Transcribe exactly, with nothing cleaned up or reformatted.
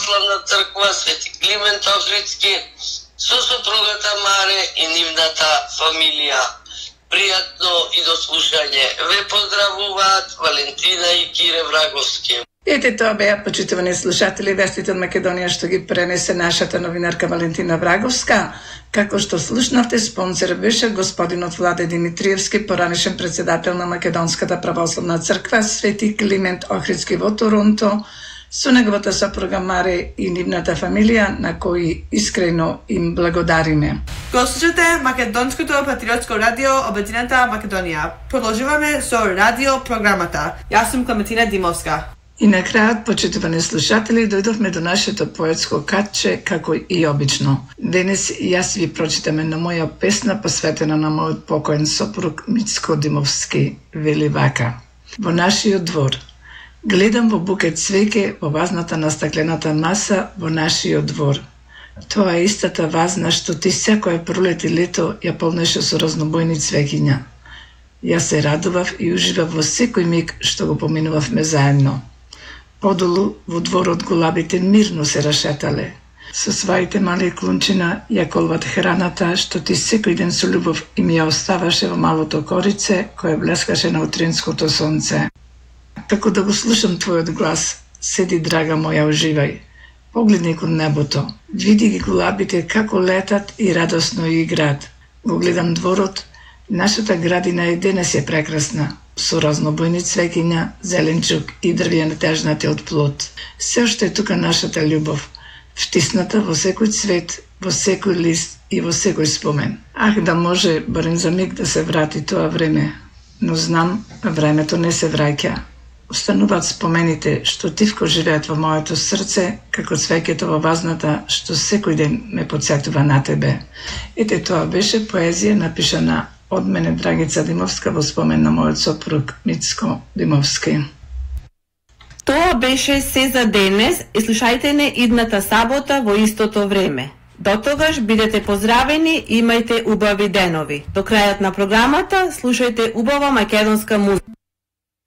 православна црква Свети Климент Охридски со сопругата Маре и нивната фамилија. Пријатно и до слушање. Ве поздравуваат Валентина и Кире Враговски. Ете тоа беа, почитувани слушатели, вестите од Македонија што ги пренесе нашата новинарка Валентина Враговска. Како што слушнавте, спонсор беше господинот Владе Димитриевски, поранешен председател на Македонската православна црква Свети Климент Охридски во Торонто, со неговата сопруга Маре и нивната фамилија, на кои искрено им благодариме. Го слушате Македонското патриотско радио Обединета Македонија. Продолжуваме со радио програмата. Јас сум Клементина Димовска. И на крајот, почитувани слушатели, дојдовме до нашето поетско катче, како и обично. Денес јас ви прочитаме на моја песна посветена на мојот покоен сопруг Мицко Димовски, вели вака. Во нашиот двор. Гледам во букет цвеќе во вазната на стаклената маса во нашиот двор. Тоа е истата вазна што ти секој пролет и лето ја полнеше со разнобојни цвеќиња. Јас се радував и уживав во секој миг што го поминувавме заедно. Подолу во дворот голабите мирно се рашетале. Со своите мали клунчина ја колват храната што ти секој ден со љубов им ја оставаше во малото корице кое блескаше на утринското сонце. Како да го слушам твојот глас, седи драга моја, уживај. Погледни кон небото, види ги голабите како летат и радосно и играат. Го гледам дворот, нашата градина и денес е прекрасна, со разнобојни цвеќиња, зеленчук и дрвја натежнати од плод. Се уште е тука нашата љубов, втисната во секој цвет, во секој лист и во секој спомен. Ах, да може барем за миг да се врати тоа време, но знам, времето не се враќа. Остануваат спомените што тивко живеат во моето срце, како цвеќето во вазната што секој ден ме потсетува на тебе. Ете, тоа беше поезија напишана од мене Драгица Димовска во спомен на мојот сопруг Мицко Димовски. Тоа беше се за денес и слушајте не идната сабота во истото време. До тогаш бидете поздравени и имајте убави денови. До крајот на програмата слушајте убава македонска музика.